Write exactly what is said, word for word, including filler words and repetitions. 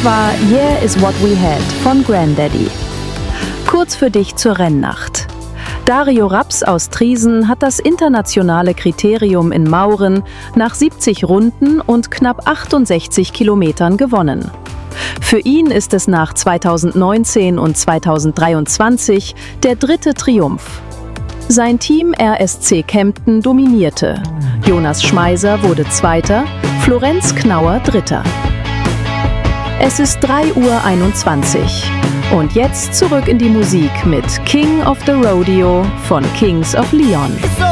Das war Yeah is What We Had von Grandaddy. Kurz für dich zur Rennnacht. Dario Raps aus Triesen hat das internationale Kriterium in Mauren nach siebzig Runden und knapp achtundsechzig Kilometern gewonnen. Für ihn ist es nach zweitausendneunzehn und zweitausenddreiundzwanzig der dritte Triumph. Sein Team R S C Kempten dominierte. Jonas Schmeiser wurde Zweiter, Florenz Knauer Dritter. Es ist drei Uhr einundzwanzig. Und jetzt zurück in die Musik mit King of the Rodeo von Kings of Leon.